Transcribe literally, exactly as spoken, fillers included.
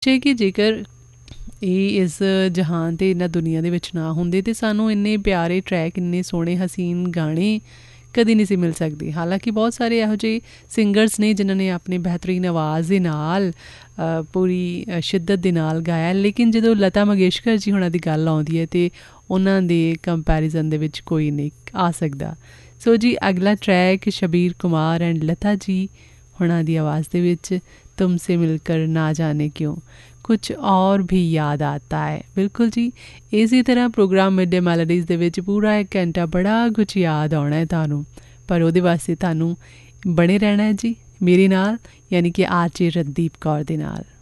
ਜੇ ਕਿ ਜੇਕਰ ਇਹ ਇਸ ਜਹਾਨ 'ਤੇ ਇਹਨਾਂ ਦੁਨੀਆ ਦੇ ਵਿੱਚ ਨਾ ਹੁੰਦੇ ਤਾਂ ਸਾਨੂੰ ਇੰਨੇ ਪਿਆਰੇ ਟਰੈਕ, ਇੰਨੇ ਸੋਹਣੇ ਹਸੀਨ ਗਾਣੇ ਕਦੇ ਨਹੀਂ ਸੀ ਮਿਲ ਸਕਦੇ। ਹਾਲਾਂਕਿ ਬਹੁਤ ਸਾਰੇ ਇਹੋ ਜਿਹੇ ਸਿੰਗਰਸ ਨੇ ਜਿਨ੍ਹਾਂ ਨੇ ਆਪਣੇ ਬਿਹਤਰੀਨ ਆਵਾਜ਼ ਦੇ ਨਾਲ ਪੂਰੀ ਸ਼ਿੱਦਤ ਦੇ ਨਾਲ ਗਾਇਆ, ਲੇਕਿਨ ਜਦੋਂ ਲਤਾ ਮੰਗੇਸ਼ਕਰ ਜੀ ਹੁਣਾਂ ਦੀ ਗੱਲ ਆਉਂਦੀ ਹੈ ਤਾਂ ਉਹਨਾਂ ਦੇ ਕੰਪੈਰੀਜ਼ਨ ਦੇ ਵਿੱਚ ਕੋਈ ਨਹੀਂ ਆ ਸਕਦਾ। ਸੋ ਜੀ ਅਗਲਾ ਟਰੈਕ ਸ਼ਬੀਰ ਕੁਮਾਰ ਐਂਡ ਲਤਾ ਜੀ ਹੁਣਾਂ ਦੀ ਆਵਾਜ਼ ਦੇ ਵਿੱਚ, ਤੁਮਸੇ ਮਿਲकर ਨਾ ਜਾने क्यों ਕੁਛ ਔਰ ਵੀ ਯਾਦ ਆਤਾ ਹੈ। ਬਿਲਕੁਲ ਜੀ, ਇਸੇ ਤਰ੍ਹਾਂ ਪ੍ਰੋਗਰਾਮ ਮਿਡ ਡੇ ਮੈਲੋਡੀਜ਼ ਦੇ ਵਿੱਚ ਪੂਰਾ ਇੱਕ ਘੰਟਾ ਬੜਾ ਕੁਛ ਯਾਦ ਆਉਣਾ ਹੈ ਤੁਹਾਨੂੰ, ਪਰ ਉਹਦੇ ਵਾਸਤੇ ਤੁਹਾਨੂੰ ਬਣੇ ਰਹਿਣਾ ਹੈ ਜੀ ਮੇਰੇ ਨਾਲ, ਯਾਨੀ ਕਿ ਆਰ ਜੇ ਰਣਦੀਪ ਕੌਰ ਦੇ ਨਾਲ।